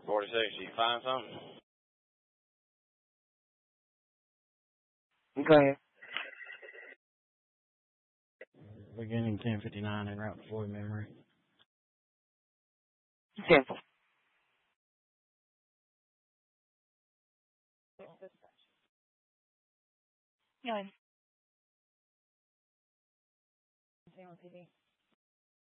46, you find something? Go ahead. Beginning 1059 and route to Floyd Memory. 10. Go ahead.